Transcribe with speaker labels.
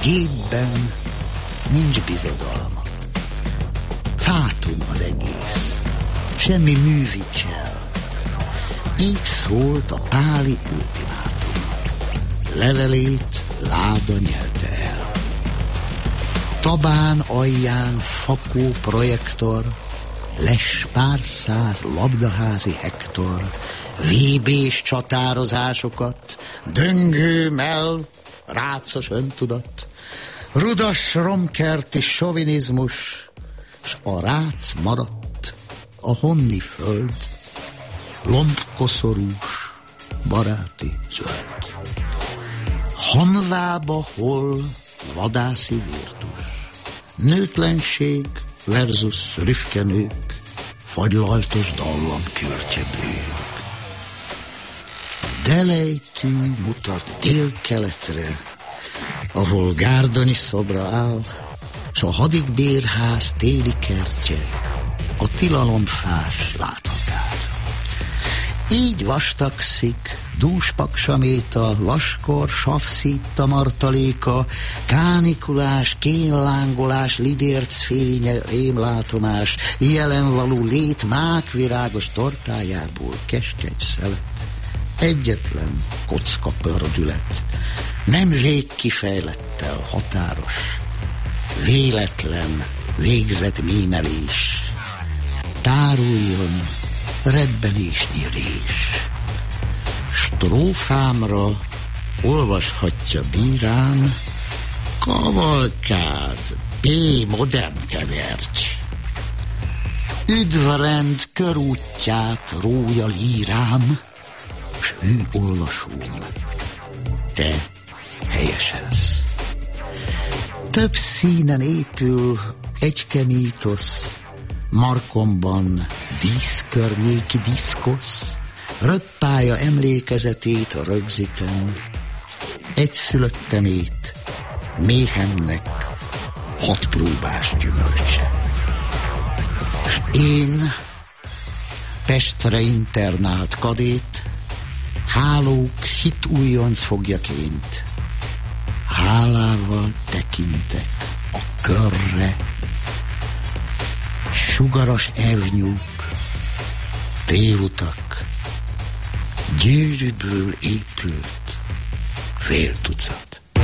Speaker 1: gépben nincs bizodalma. Fátum az egész, semmi művicsel. Így szólt a páli ultimátum. Levelét láda nyelte el. Tabán alján fakó projektor, les pár száz labdaházi Hektor, VB-s csatározásokat, döngő mell, rácos öntudat, rudas romkerti sovinizmus, s a rác maradt a honni föld, lombkoszorús, baráti zöld. Hamvába hol vadászi virtus, nőtlenség versus rüfkenők, fagylaltos dallam kürtyebők. Delejtű mutat délkeletre, ahol Gárdonyi szobra áll, s a hadigbérház téli kertje a tilalomfás láthatár. Így vastagszik, dúspaksaméta, vaskor, savszítta martaléka, kánikulás, kénlángolás, lidérc fénye, rémlátomás, jelenvaló lét mákvirágos tortájából keskeny szelet, egyetlen kocka pördület, nem végkifejlettel határos, véletlen végzett mémelés, táruljon rebbenésnyi rés. Strófámra olvashatja bírám, kavalkád, P. modern kevercs. Üdvrend körútját rója lírám, s hű olvasóm, te helyeselsz. Több színen épül egyke mítosz, markomban díszkörnyéki diszkosz, röppája emlékezetét rögzítem, egyszülöttemét, méhemnek 6 próbás gyümölcse. S én, Pestre internált kadét, hálók hit újonc fogjaként, hálával tekintek a körre, sugaras evnyúk, tévutak, gyűrűből épült fél tucat.